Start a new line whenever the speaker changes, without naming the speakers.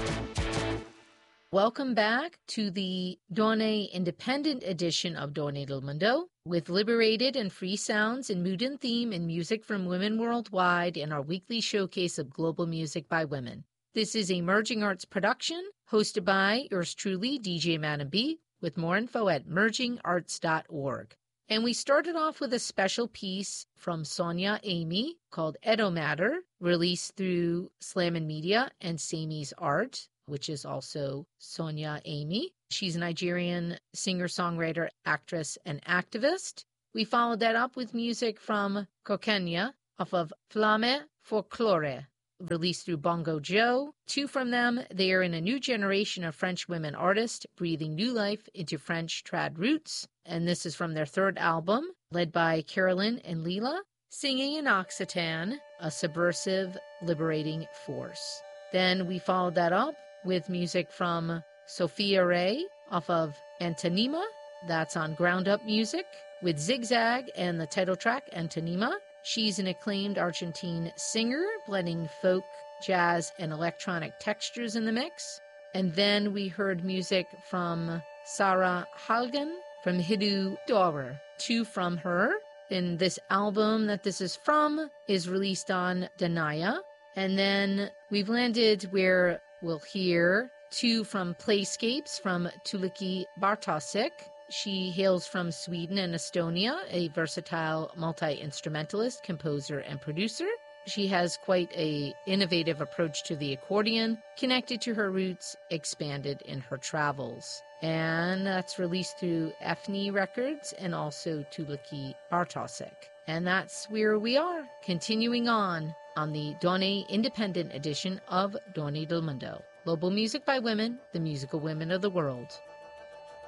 Welcome back to the Donne Independent edition of Donne del Mundo, with liberated and free sounds in mood and theme and music from women worldwide in our weekly showcase of global music by women. This is a Merging Arts production, hosted by yours truly, DJ Madam B, with more info at mergingarts.org. And we started off with a special piece from Sonia Amy called Edo Matter, released through Slammin' Media and Sami's Art, which is also Sonia Amy. She's a Nigerian singer-songwriter, actress, and activist. We followed that up with music from Kokenya off of Flamme Folklore, released through Bongo Joe. Two from them, they are in a new generation of French women artists, breathing new life into French trad roots. And this is from their third album, led by Carolyn and Leela, singing in Occitan, a subversive, liberating force. Then we followed that up with music from Sophia Ray off of Antonima. That's on Ground Up Music, with Zigzag and the title track, Antonima. She's an acclaimed Argentine singer, blending folk, jazz, and electronic textures in the mix. And then we heard music from Sarah Halgan from Hidu Dauer, two from her. And this album that this is from is released on Danaya. And then we've landed where we'll hear two from Playscapes from Tuliki Bartosik. She hails from Sweden and Estonia, a versatile multi-instrumentalist, composer, and producer. She has quite an innovative approach to the accordion, connected to her roots, expanded in her travels. And that's released through Ethne Records and also Tuliki Bartosik. And that's where we are, continuing on the Donne Independent edition of Donne del Mundo. Global music by women, the musical women of the world.